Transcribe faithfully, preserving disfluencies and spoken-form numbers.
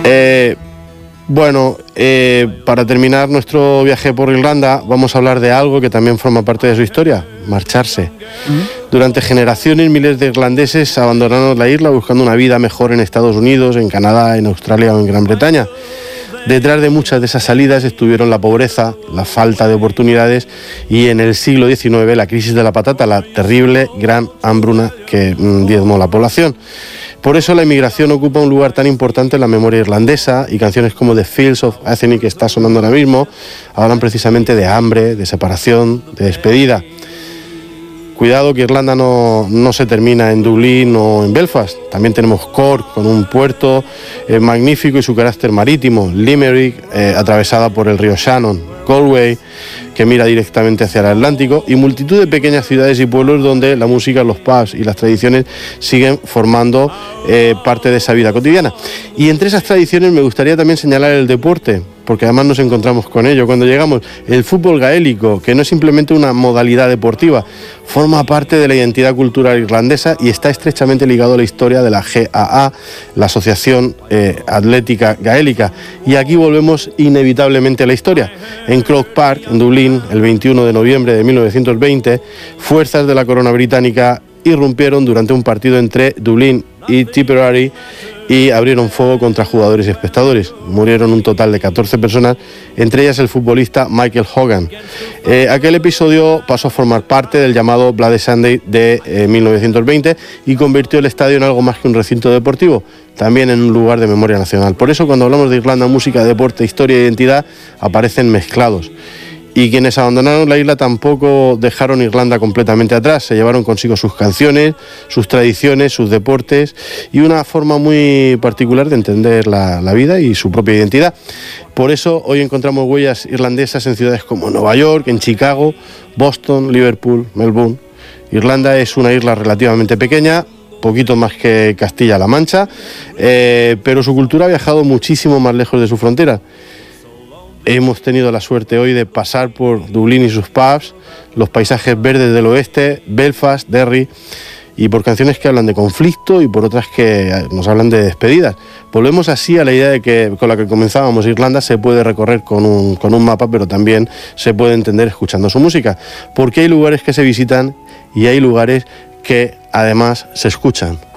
Eh, bueno, eh, para terminar nuestro viaje por Irlanda, vamos a hablar de algo que también forma parte de su historia: marcharse. Uh-huh. Durante generaciones, miles de irlandeses abandonaron la isla buscando una vida mejor en Estados Unidos, en Canadá, en Australia o en Gran Bretaña. Detrás de muchas de esas salidas estuvieron la pobreza, la falta de oportunidades y, en el siglo diecinueve, la crisis de la patata, la terrible gran hambruna que mmm, diezmó la población. Por eso la inmigración ocupa un lugar tan importante en la memoria irlandesa, y canciones como The Fields of Athenry, que está sonando ahora mismo, hablan precisamente de hambre, de separación, de despedida. Cuidado que Irlanda no, no se termina en Dublín o en Belfast. También tenemos Cork, con un puerto eh, magnífico y su carácter marítimo, Limerick, eh, atravesada por el río Shannon, Galway, que mira directamente hacia el Atlántico, y multitud de pequeñas ciudades y pueblos donde la música, los pubs y las tradiciones siguen formando eh, parte de esa vida cotidiana. Y entre esas tradiciones me gustaría también señalar el deporte, porque además nos encontramos con ello cuando llegamos. El fútbol gaélico, que no es simplemente una modalidad deportiva, forma parte de la identidad cultural irlandesa y está estrechamente ligado a la historia de la G A A, la Asociación eh, Atlética Gaélica. Y aquí volvemos inevitablemente a la historia. En Croke Park, en Dublín, el veintiuno de noviembre de mil novecientos veinte, fuerzas de la corona británica irrumpieron durante un partido entre Dublín y Tipperary y abrieron fuego contra jugadores y espectadores. Murieron un total de catorce personas, entre ellas el futbolista Michael Hogan. Eh, aquel episodio pasó a formar parte del llamado Bloody Sunday de eh, mil novecientos veinte y convirtió el estadio en algo más que un recinto deportivo, también en un lugar de memoria nacional. Por eso, cuando hablamos de Irlanda, música, deporte, historia e identidad aparecen mezclados. Y quienes abandonaron la isla tampoco dejaron Irlanda completamente atrás, se llevaron consigo sus canciones, sus tradiciones, sus deportes y una forma muy particular de entender la, la vida y su propia identidad. Por eso hoy encontramos huellas irlandesas en ciudades como Nueva York, en Chicago, Boston, Liverpool, Melbourne. Irlanda es una isla relativamente pequeña, poquito más que Castilla-La Mancha, eh, pero su cultura ha viajado muchísimo más lejos de su frontera. Hemos tenido la suerte hoy de pasar por Dublín y sus pubs, los paisajes verdes del oeste, Belfast, Derry, y por canciones que hablan de conflicto y por otras que nos hablan de despedidas. Volvemos así a la idea de que con la que comenzábamos: Irlanda se puede recorrer con un, con un mapa, pero también se puede entender escuchando su música, porque hay lugares que se visitan y hay lugares que además se escuchan.